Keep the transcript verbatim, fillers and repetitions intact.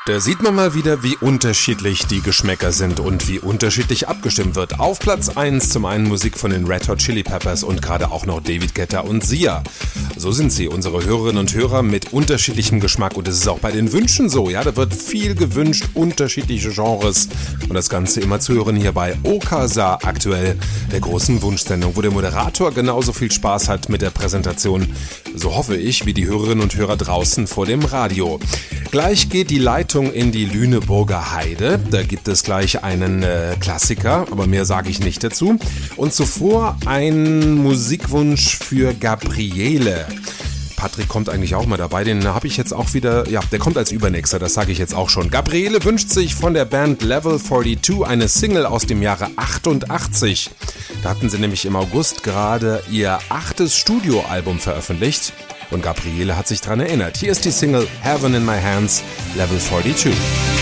Da sieht man mal wieder, wie unterschiedlich die Geschmäcker sind und wie unterschiedlich abgestimmt wird. Auf Platz eins zum einen Musik von den Red Hot Chili Peppers und gerade auch noch David Guetta und Sia. So sind sie, unsere Hörerinnen und Hörer mit unterschiedlichem Geschmack, und es ist auch bei den Wünschen so. Ja, da wird viel gewünscht, unterschiedliche Genres, und das Ganze immer zu hören hier bei Okasa aktuell, der großen Wunschsendung, wo der Moderator genauso viel Spaß hat mit der Präsentation, so hoffe ich, wie die Hörerinnen und Hörer draußen vor dem Radio. Gleich geht die Leitung in die Lüneburger Heide. Da gibt es gleich einen äh, Klassiker, aber mehr sage ich nicht dazu. Und zuvor ein Musikwunsch für Gabriele. Patrick kommt eigentlich auch mal dabei, den habe ich jetzt auch wieder, ja, der kommt als Übernächster, das sage ich jetzt auch schon. Gabriele wünscht sich von der Band Level zweiundvierzig eine Single aus dem Jahre achtundachtzig. Da hatten sie nämlich im August gerade ihr achtes Studioalbum veröffentlicht. Und Gabriele hat sich dran erinnert. Hier ist die Single Heaven in My Hands, Level zweiundvierzig.